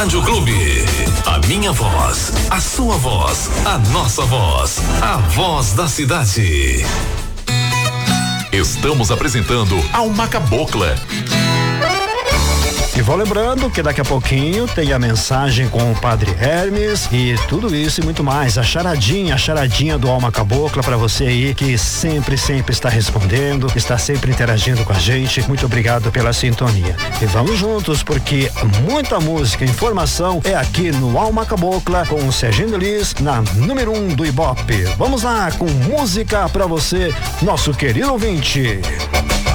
Rádio Clube. A minha voz, a sua voz, a nossa voz. A voz da cidade. Estamos apresentando Alma Cabocla. E vou lembrando que daqui a pouquinho tem a mensagem com o Padre Hermes e tudo isso e muito mais. A charadinha do Alma Cabocla para você aí que sempre está respondendo, está sempre interagindo com a gente. Muito obrigado pela sintonia. E vamos juntos porque muita música e informação é aqui no Alma Cabocla com o Serginho Liz na número 1 do Ibope. Vamos lá com música para você, nosso querido ouvinte.